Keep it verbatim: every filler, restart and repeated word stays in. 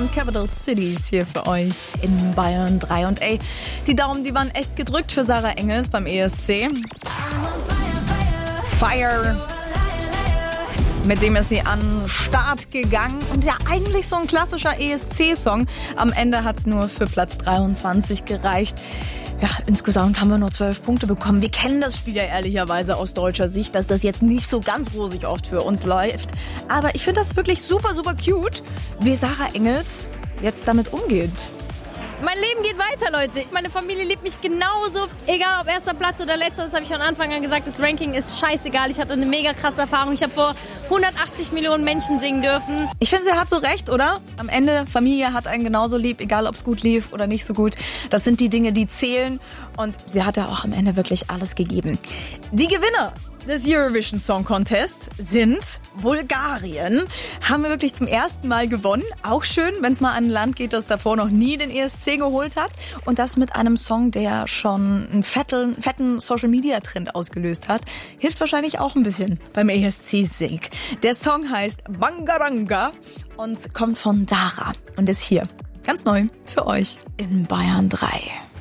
und Capital Cities hier für euch in Bayern drei. Und ey, die Daumen, die waren echt gedrückt für Sarah Engels beim E S C. Fire. Mit dem ist sie an den Start gegangen und ja eigentlich so ein klassischer E S C-Song. Am Ende hat es nur für Platz dreiundzwanzig gereicht. Ja, insgesamt haben wir nur zwölf Punkte bekommen. Wir kennen das Spiel ja ehrlicherweise aus deutscher Sicht, dass das jetzt nicht so ganz rosig oft für uns läuft. Aber ich finde das wirklich super, super cute, wie Sarah Engels jetzt damit umgeht. Mein Leben geht weiter, Leute. Meine Familie liebt mich genauso. Egal ob erster Platz oder letzter, das habe ich von Anfang an gesagt. Das Ranking ist scheißegal. Ich hatte eine mega krasse Erfahrung. Ich habe vor hundertachtzig Millionen Menschen singen dürfen. Ich finde, sie hat so recht, oder? Am Ende, Familie hat einen genauso lieb, egal ob es gut lief oder nicht so gut. Das sind die Dinge, die zählen. Und sie hat ja auch am Ende wirklich alles gegeben. Die Gewinner des Eurovision Song Contest sind Bulgarien. Haben wir wirklich zum ersten Mal gewonnen. Auch schön, wenn es mal an ein Land geht, das davor noch nie den E S C geholt hat. Und das mit einem Song, der schon einen fetten, fetten Social-Media-Trend ausgelöst hat. Hilft wahrscheinlich auch ein bisschen beim E S C-Sieg. Der Song heißt Bangaranga und kommt von Dara und ist hier ganz neu für euch in Bayern drei.